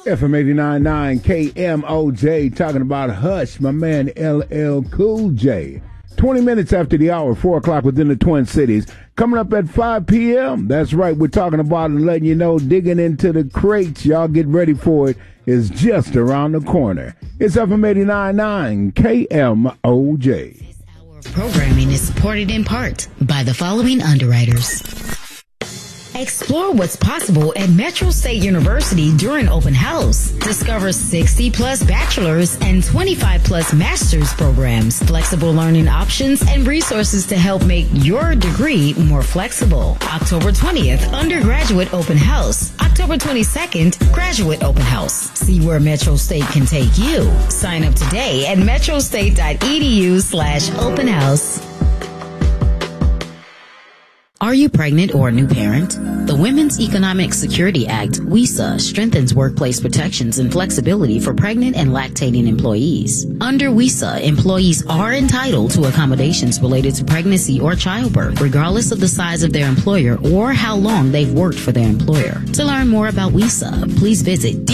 FM 89.9 KMOJ talking about Hush, my man LL Cool J. 20 minutes after the hour, 4 o'clock within the Twin Cities. Coming up at 5 p.m. That's right, we're talking about and letting you know, digging into the crates. Y'all get ready for it. It's just around the corner. It's FM 89.9 KMOJ. This hour of programming is supported in part by the following underwriters. Explore what's possible at Metro State University during open house. Discover 60-plus bachelor's and 25-plus master's programs, flexible learning options, and resources to help make your degree more flexible. October 20th, undergraduate open house. October 22nd, graduate open house. See where Metro State can take you. Sign up today at metrostate.edu/open house. Are you pregnant or a new parent? The Women's Economic Security Act, WESA, strengthens workplace protections and flexibility for pregnant and lactating employees. Under WESA, employees are entitled to accommodations related to pregnancy or childbirth, regardless of the size of their employer or how long they've worked for their employer. To learn more about WESA, please visit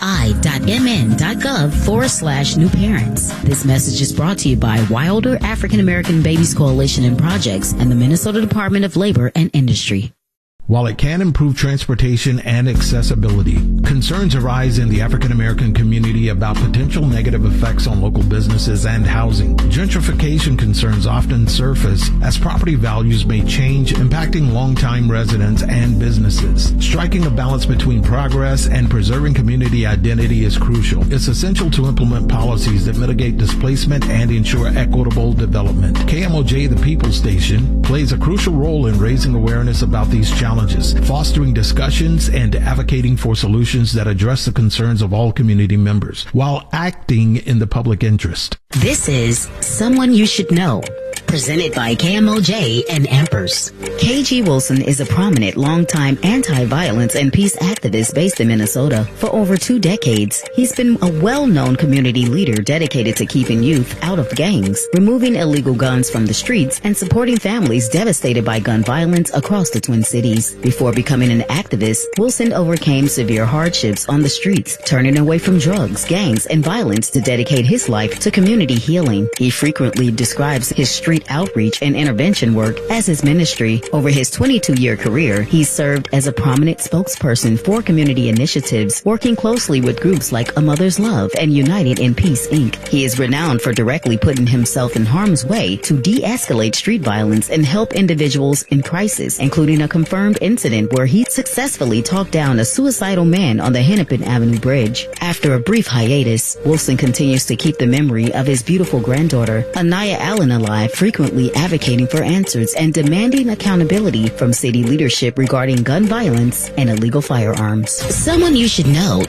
dli.mn.gov/new parents. This message is brought to you by Wilder African American Babies Coalition and Projects and the Minnesota Department of Labor and Industry. While it can improve transportation and accessibility, concerns arise in the African American community about potential negative effects on local businesses and housing. Gentrification concerns often surface as property values may change, impacting longtime residents and businesses. Striking a balance between progress and preserving community identity is crucial. It's essential to implement policies that mitigate displacement and ensure equitable development. KMOJ, the People Station, plays a crucial role in raising awareness about these challenges, fostering discussions and advocating for solutions that address the concerns of all community members while acting in the public interest. This is Someone You Should Know, presented by KMOJ and Ampers. KG Wilson is a prominent, longtime anti-violence and peace activist based in Minnesota. For over 2 decades, he's been a well-known community leader dedicated to keeping youth out of gangs, removing illegal guns from the streets, and supporting families devastated by gun violence across the Twin Cities. Before becoming an activist, Wilson overcame severe hardships on the streets, turning away from drugs, gangs, and violence to dedicate his life to community healing. He frequently describes his street outreach and intervention work as his ministry. Over his 22-year career, he's served as a prominent spokesperson for community initiatives, working closely with groups like A Mother's Love and United in Peace, Inc. He is renowned for directly putting himself in harm's way to de-escalate street violence and help individuals in crisis, including a confirmed incident where he successfully talked down a suicidal man on the Hennepin Avenue Bridge. After a brief hiatus, Wilson continues to keep the memory of his beautiful granddaughter, Anaya Allen, alive, frequently advocating for answers and demanding accountability from city leadership regarding gun violence and illegal firearms. Someone You Should Know